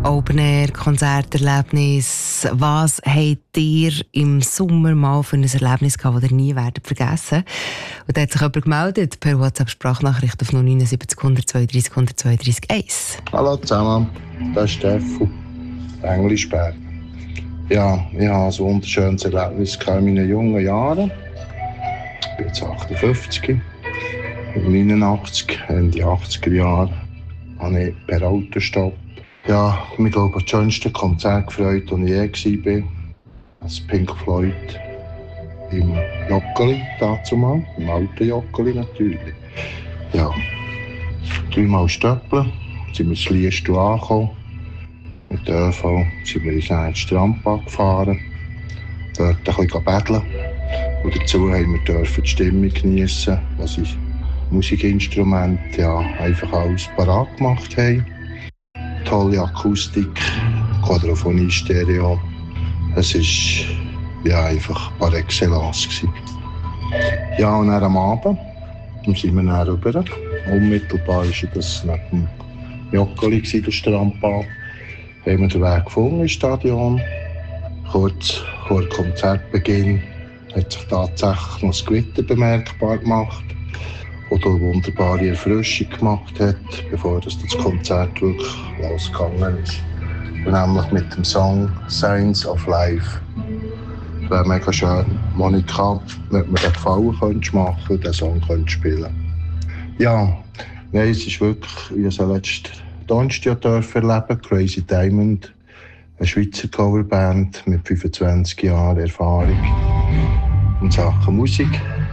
Open-Air-Konzerterlebnis. Was habt ihr im Sommer mal für ein Erlebnis gehabt, das ihr nie werdet vergessen? Und da hat sich jemand gemeldet per WhatsApp-Sprachnachricht auf 079 132 132 1. Hallo zusammen, das ist Stefan, Englischberg. Ja, ich hatte ein wunderschönes Erlebnis in meinen jungen Jahren. Ich bin jetzt 58. In 89, Ende 80er Jahre, habe ich per Autostopp mich glaube das schönste Konzert gefreut, das ich je war. Das Pink Floyd im Joggeli, dazumal, im alten Joggeli natürlich. Ja, 3-mal Stöppeln, sind wir in Liestal angekommen. Mit der ÖV sind wir ins Strandbad gefahren, dort ein bisschen betteln. Und dazu haben wir die Stimmung geniessen, was ich Musikinstrumente einfach alles parat gemacht haben. Tolle Akustik, Quadrophonie, Stereo. Es war einfach par excellence gewesen. Ja, und dann am Abend sind wir dann rüber. Unmittelbar war das nach dem Joggeli, der Strandbad. Haben wir den Weg gefunden ins Stadion. Kurz vor Konzertbeginn hat sich tatsächlich noch das Gewitter bemerkbar gemacht, das eine wunderbare Erfrischung gemacht hat, bevor das Konzert wirklich losgegangen ist. Nämlich mit dem Song «Signs of Life». Es wäre mega schön, Monika, wenn mir den Gefallen machen und den Song spielen. Ja, nein, es ist wirklich, ich habe letzten Donnerstag erleben, Crazy Diamond, eine Schweizer Coverband mit 25 Jahren Erfahrung in Sachen Musik.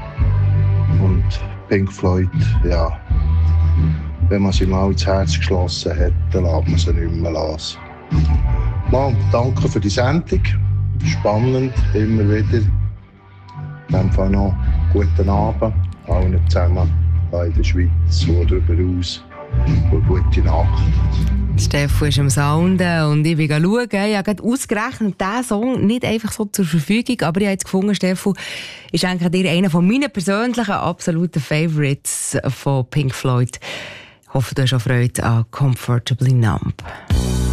Und Pink Floyd, ja, wenn man sie mal ins Herz geschlossen hat, dann lässt man sie nicht mehr los. Mal, danke für die Sendung. Spannend, immer wieder. In dem Fall noch guten Abend allen zusammen in der Schweiz und darüber hinaus. Und gute Nacht. Stefan ist am Sounden und ich will schauen. Ich habe gerade ausgerechnet diesen Song nicht einfach so zur Verfügung, aber ich habe jetzt gefunden, Stefan, ist eigentlich dir einer von meinen persönlichen absoluten Favorites von Pink Floyd. Ich hoffe, du hast auch Freude an «Comfortably Numb».